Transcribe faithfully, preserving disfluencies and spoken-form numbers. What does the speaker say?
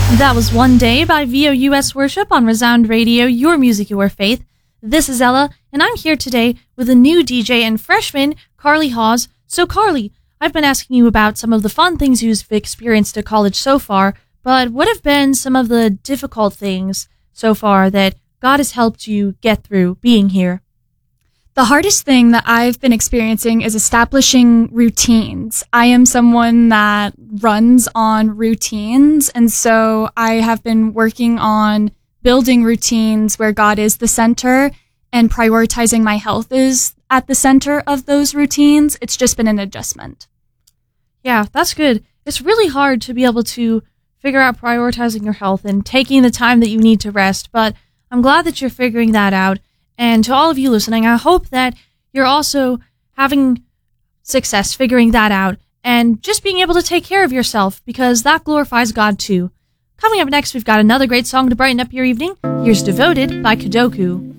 That was One Day by V O U S Worship on Resound Radio, your music, your faith. This is Ella, and I'm here today with a new D J and freshman, Carly Hawes. So Carly, I've been asking you about some of the fun things you've experienced at college so far, but what have been some of the difficult things so far that God has helped you get through being here? The hardest thing that I've been experiencing is establishing routines. I am someone that runs on routines, and so I have been working on building routines where God is the center and prioritizing my health is at the center of those routines. It's just been an adjustment. Yeah, that's good. It's really hard to be able to figure out prioritizing your health and taking the time that you need to rest, but I'm glad that you're figuring that out. And to all of you listening, I hope that you're also having success figuring that out and just being able to take care of yourself, because that glorifies God too. Coming up next, we've got another great song to brighten up your evening. Here's Devoted by Kadoku.